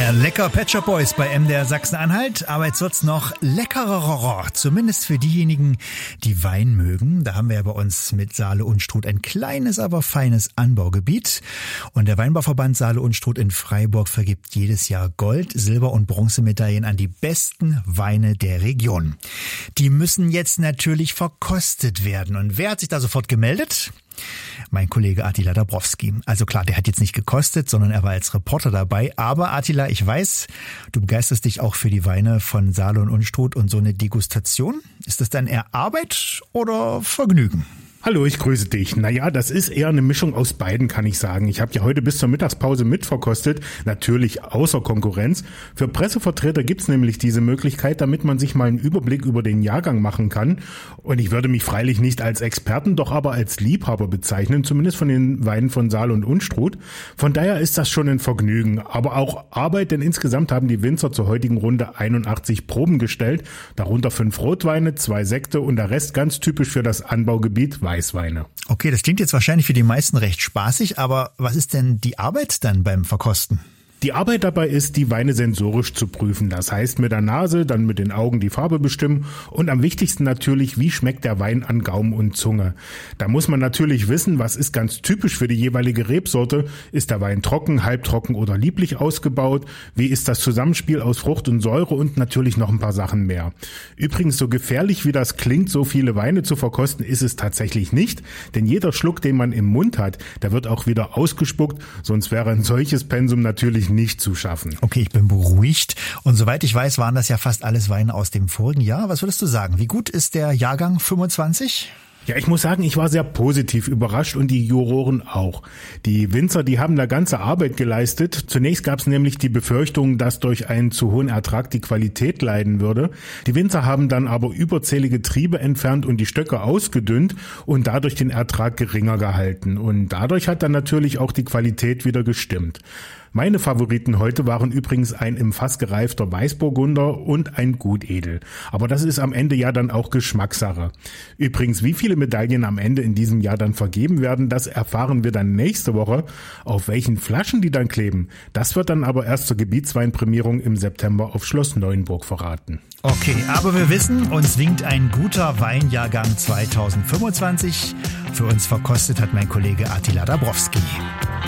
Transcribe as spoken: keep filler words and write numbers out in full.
Lecker Pet Shop Boys bei M D R Sachsen-Anhalt, aber jetzt wird's noch leckerer, zumindest für diejenigen, die Wein mögen. Da haben wir ja bei uns mit Saale-Unstrut ein kleines, aber feines Anbaugebiet. Und der Weinbauverband Saale-Unstrut in Freiburg vergibt jedes Jahr Gold-, Silber- und Bronzemedaillen an die besten Weine der Region. Die müssen jetzt natürlich verkostet werden. Und wer hat sich da sofort gemeldet? Mein Kollege Attila Dabrowski. Also klar, der hat jetzt nicht gekostet, sondern er war als Reporter dabei. Aber Attila, ich weiß, du begeisterst dich auch für die Weine von Saale und Unstrut und so eine Degustation. Ist das dann eher Arbeit oder Vergnügen? Hallo, ich grüße dich. Naja, das ist eher eine Mischung aus beiden, kann ich sagen. Ich habe ja heute bis zur Mittagspause mitverkostet, natürlich außer Konkurrenz. Für Pressevertreter gibt's nämlich diese Möglichkeit, damit man sich mal einen Überblick über den Jahrgang machen kann. Und ich würde mich freilich nicht als Experten, doch aber als Liebhaber bezeichnen, zumindest von den Weinen von Saale und Unstrut. Von daher ist das schon ein Vergnügen, aber auch Arbeit, denn insgesamt haben die Winzer zur heutigen Runde einundachtzig Proben gestellt, darunter fünf Rotweine, zwei Sekte und der Rest ganz typisch für das Anbaugebiet Weißweine. Okay, das klingt jetzt wahrscheinlich für die meisten recht spaßig, aber was ist denn die Arbeit dann beim Verkosten? Die Arbeit dabei ist, die Weine sensorisch zu prüfen. Das heißt, mit der Nase, dann mit den Augen die Farbe bestimmen und am wichtigsten natürlich, wie schmeckt der Wein an Gaumen und Zunge. Da muss man natürlich wissen, was ist ganz typisch für die jeweilige Rebsorte. Ist der Wein trocken, halbtrocken oder lieblich ausgebaut? Wie ist das Zusammenspiel aus Frucht und Säure und natürlich noch ein paar Sachen mehr. Übrigens, so gefährlich wie das klingt, so viele Weine zu verkosten, ist es tatsächlich nicht. Denn jeder Schluck, den man im Mund hat, der wird auch wieder ausgespuckt. Sonst wäre ein solches Pensum natürlich nicht zu schaffen. Okay, ich bin beruhigt. Und soweit ich weiß, waren das ja fast alles Weine aus dem vorigen Jahr. Was würdest du sagen? Wie gut ist der Jahrgang fünfundzwanzig? Ja, ich muss sagen, ich war sehr positiv überrascht und die Juroren auch. Die Winzer, die haben da ganze Arbeit geleistet. Zunächst gab es nämlich die Befürchtung, dass durch einen zu hohen Ertrag die Qualität leiden würde. Die Winzer haben dann aber überzählige Triebe entfernt und die Stöcke ausgedünnt und dadurch den Ertrag geringer gehalten. Und dadurch hat dann natürlich auch die Qualität wieder gestimmt. Meine Favoriten heute waren übrigens ein im Fass gereifter Weißburgunder und ein Gutedel. Aber das ist am Ende ja dann auch Geschmackssache. Übrigens, wie viele Medaillen am Ende in diesem Jahr dann vergeben werden, das erfahren wir dann nächste Woche. Auf welchen Flaschen die dann kleben, das wird dann aber erst zur Gebietsweinprämierung im September auf Schloss Neuenburg verraten. Okay, aber wir wissen, uns winkt ein guter Weinjahrgang zweitausendfünfundzwanzig. Für uns verkostet hat mein Kollege Attila Dabrowski.